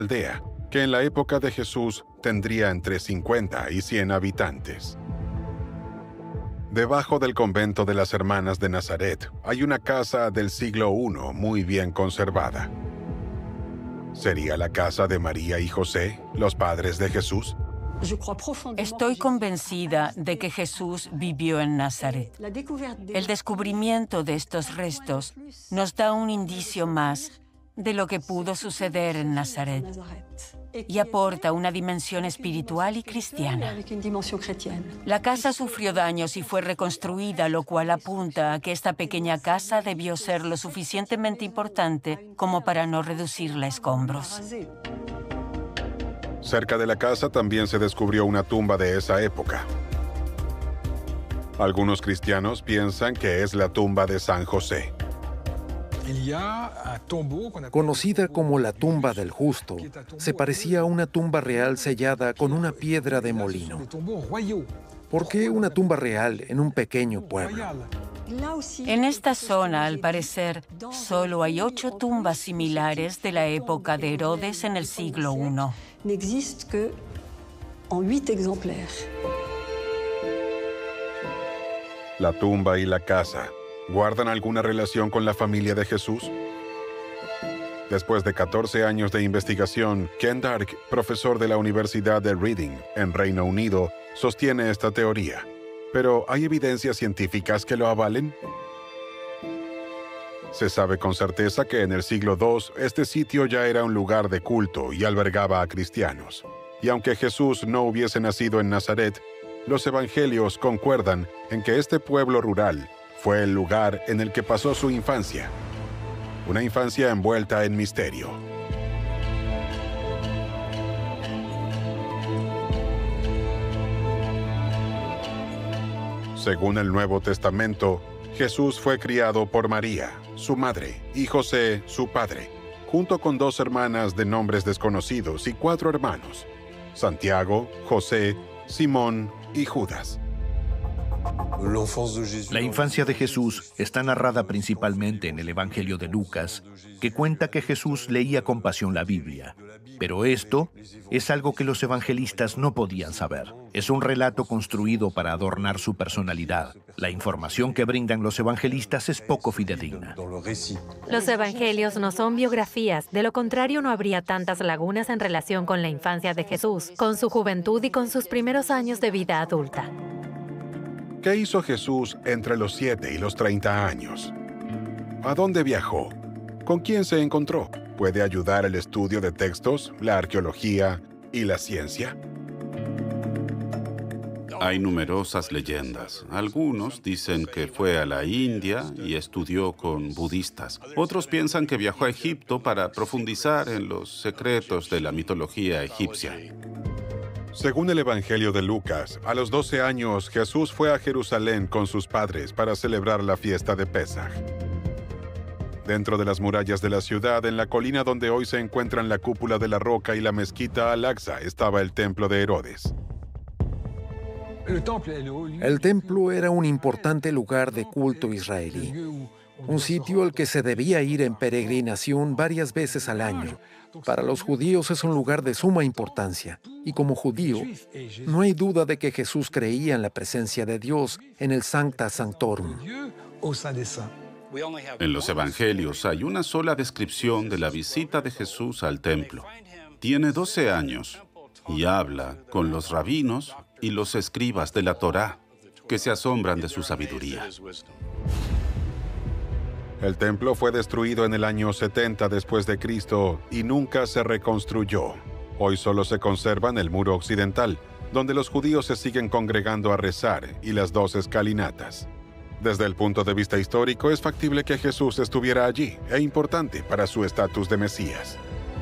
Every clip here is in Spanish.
aldea, que en la época de Jesús tendría entre 50 y 100 habitantes. Debajo del convento de las Hermanas de Nazaret hay una casa del siglo I muy bien conservada. ¿Sería la casa de María y José, los padres de Jesús? Estoy convencida de que Jesús vivió en Nazaret. El descubrimiento de estos restos nos da un indicio más de lo que pudo suceder en Nazaret y aporta una dimensión espiritual y cristiana. La casa sufrió daños y fue reconstruida, lo cual apunta a que esta pequeña casa debió ser lo suficientemente importante como para no reducirla a escombros. Cerca de la casa también se descubrió una tumba de esa época. Algunos cristianos piensan que es la tumba de San José. Conocida como la tumba del justo, se parecía a una tumba real sellada con una piedra de molino. ¿Por qué una tumba real en un pequeño pueblo? En esta zona, al parecer, solo hay 8 tumbas similares de la época de Herodes en el siglo I. N'existe que en 8 ejemplares. La tumba y la casa, ¿guardan alguna relación con la familia de Jesús? Después de 14 años de investigación, Ken Dark, profesor de la Universidad de Reading, en Reino Unido, sostiene esta teoría. Pero, ¿hay evidencias científicas que lo avalen? Se sabe con certeza que en el siglo II este sitio ya era un lugar de culto y albergaba a cristianos. Y aunque Jesús no hubiese nacido en Nazaret, los evangelios concuerdan en que este pueblo rural fue el lugar en el que pasó su infancia. Una infancia envuelta en misterio. Según el Nuevo Testamento, Jesús fue criado por María, su madre, y José, su padre, junto con 2 hermanas de nombres desconocidos y 4 hermanos, Santiago, José, Simón y Judas. La infancia de Jesús está narrada principalmente en el Evangelio de Lucas, que cuenta que Jesús leía con pasión la Biblia. Pero esto es algo que los evangelistas no podían saber. Es un relato construido para adornar su personalidad. La información que brindan los evangelistas es poco fidedigna. Los evangelios no son biografías, de lo contrario no habría tantas lagunas en relación con la infancia de Jesús, con su juventud y con sus primeros años de vida adulta. ¿Qué hizo Jesús entre los 7 y los 30 años? ¿A dónde viajó? ¿Con quién se encontró? ¿Puede ayudar el estudio de textos, la arqueología y la ciencia? Hay numerosas leyendas. Algunos dicen que fue a la India y estudió con budistas. Otros piensan que viajó a Egipto para profundizar en los secretos de la mitología egipcia. Según el Evangelio de Lucas, a los 12 años Jesús fue a Jerusalén con sus padres para celebrar la fiesta de Pesaj. Dentro de las murallas de la ciudad, en la colina donde hoy se encuentran la cúpula de la Roca y la mezquita Al-Aqsa, estaba el templo de Herodes. El templo era un importante lugar de culto israelí, un sitio al que se debía ir en peregrinación varias veces al año. Para los judíos es un lugar de suma importancia, y como judío, no hay duda de que Jesús creía en la presencia de Dios en el Sancta Sanctorum. En los evangelios hay una sola descripción de la visita de Jesús al templo. Tiene 12 años y habla con los rabinos y los escribas de la Torá, que se asombran de su sabiduría. El templo fue destruido en el año 70 después de Cristo y nunca se reconstruyó. Hoy solo se conserva en el muro occidental, donde los judíos se siguen congregando a rezar, y las 2 escalinatas. Desde el punto de vista histórico, es factible que Jesús estuviera allí, e importante para su estatus de Mesías.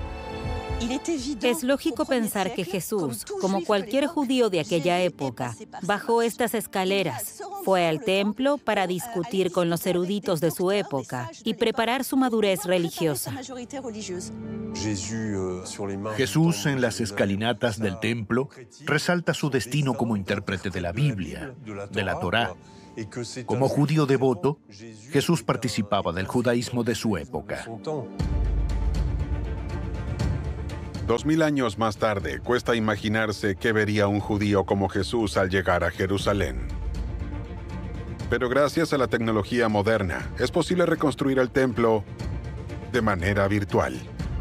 Es lógico pensar que Jesús, como cualquier judío de aquella época, bajó estas escaleras, fue al templo para discutir con los eruditos de su época y preparar su madurez religiosa. Jesús, en las escalinatas del templo, resalta su destino como intérprete de la Biblia, de la Torá. Como judío devoto, Jesús participaba del judaísmo de su época. 2000 años más tarde, cuesta imaginarse qué vería un judío como Jesús al llegar a Jerusalén. Pero gracias a la tecnología moderna, es posible reconstruir el templo de manera virtual.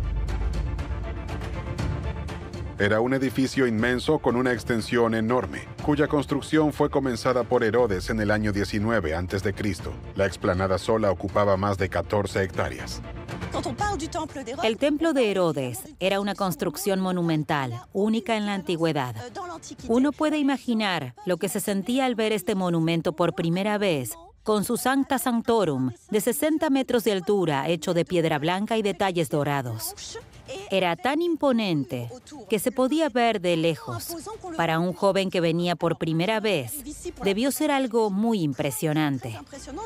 Era un edificio inmenso con una extensión enorme, cuya construcción fue comenzada por Herodes en el año 19 a.C. La explanada sola ocupaba más de 14 hectáreas. El templo de Herodes era una construcción monumental, única en la antigüedad. Uno puede imaginar lo que se sentía al ver este monumento por primera vez, con su Sancta Sanctorum, de 60 metros de altura, hecho de piedra blanca y detalles dorados. Era tan imponente que se podía ver de lejos. Para un joven que venía por primera vez, debió ser algo muy impresionante.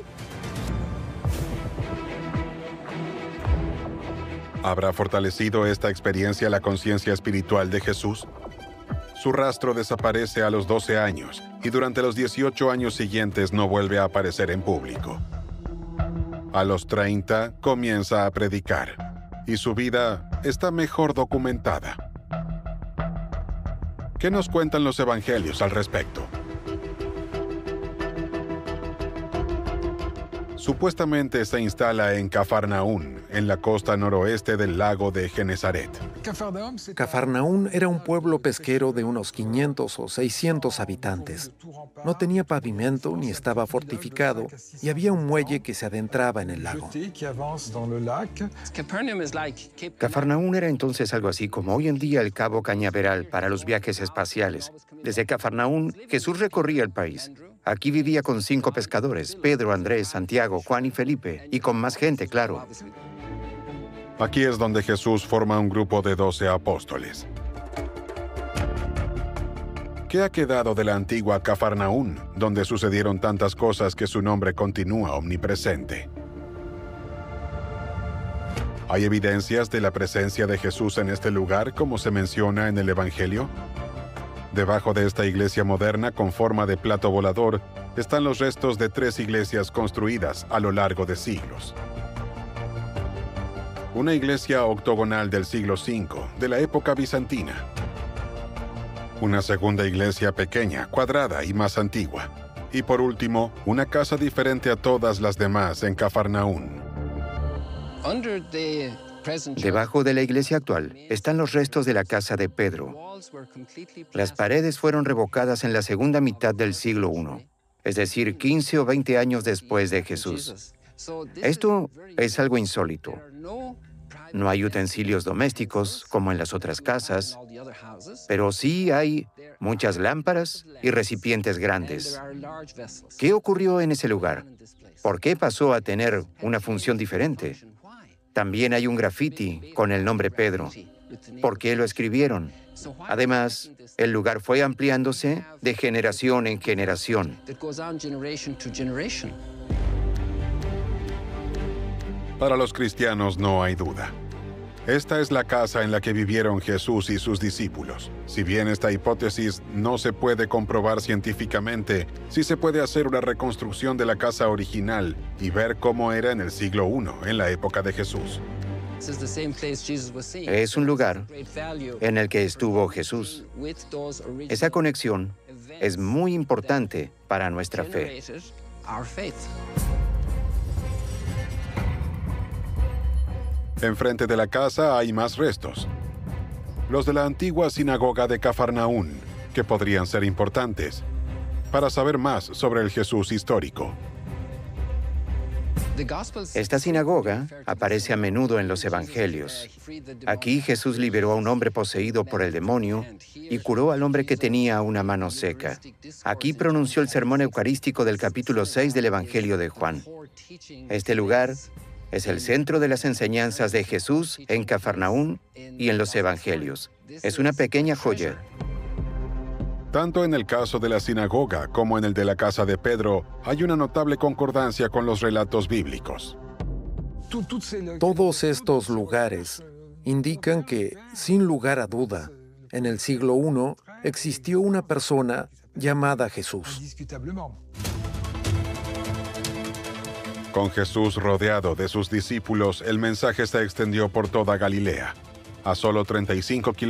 ¿Habrá fortalecido esta experiencia la conciencia espiritual de Jesús? Su rastro desaparece a los 12 años y durante los 18 años siguientes no vuelve a aparecer en público. A los 30 comienza a predicar y su vida está mejor documentada. ¿Qué nos cuentan los evangelios al respecto? Supuestamente se instala en Cafarnaún, en la costa noroeste del lago de Genesaret. Cafarnaún era un pueblo pesquero de unos 500 o 600 habitantes. No tenía pavimento ni estaba fortificado y había un muelle que se adentraba en el lago. Cafarnaún era entonces algo así como hoy en día el Cabo Cañaveral para los viajes espaciales. Desde Cafarnaún, Jesús recorría el país. Aquí vivía con 5 pescadores, Pedro, Andrés, Santiago, Juan y Felipe, y con más gente, claro. Aquí es donde Jesús forma un grupo de 12 apóstoles. ¿Qué ha quedado de la antigua Cafarnaún, donde sucedieron tantas cosas que su nombre continúa omnipresente? ¿Hay evidencias de la presencia de Jesús en este lugar, como se menciona en el Evangelio? Debajo de esta iglesia moderna con forma de plato volador están los restos de 3 iglesias construidas a lo largo de siglos. Una iglesia octogonal del siglo V, de la época bizantina. Una segunda iglesia pequeña, cuadrada y más antigua. Y por último, una casa diferente a todas las demás en Cafarnaún. Debajo de la iglesia actual están los restos de la casa de Pedro. Las paredes fueron revocadas en la segunda mitad del siglo I, es decir, 15 o 20 años después de Jesús. Esto es algo insólito. No hay utensilios domésticos como en las otras casas, pero sí hay muchas lámparas y recipientes grandes. ¿Qué ocurrió en ese lugar? ¿Por qué pasó a tener una función diferente? También hay un grafiti con el nombre Pedro. ¿Por qué lo escribieron? Además, el lugar fue ampliándose de generación en generación. Para los cristianos no hay duda. Esta es la casa en la que vivieron Jesús y sus discípulos. Si bien esta hipótesis no se puede comprobar científicamente, sí se puede hacer una reconstrucción de la casa original y ver cómo era en el siglo I, en la época de Jesús. Es un lugar en el que estuvo Jesús. Esa conexión es muy importante para nuestra fe. Enfrente de la casa hay más restos. Los de la antigua sinagoga de Cafarnaún, que podrían ser importantes para saber más sobre el Jesús histórico. Esta sinagoga aparece a menudo en los evangelios. Aquí Jesús liberó a un hombre poseído por el demonio y curó al hombre que tenía una mano seca. Aquí pronunció el sermón eucarístico del capítulo 6 del Evangelio de Juan. Este lugar es el centro de las enseñanzas de Jesús en Cafarnaún y en los evangelios. Es una pequeña joya. Tanto en el caso de la sinagoga como en el de la casa de Pedro, hay una notable concordancia con los relatos bíblicos. Todos estos lugares indican que, sin lugar a duda, en el siglo I existió una persona llamada Jesús. Con Jesús rodeado de sus discípulos, el mensaje se extendió por toda Galilea. A solo 35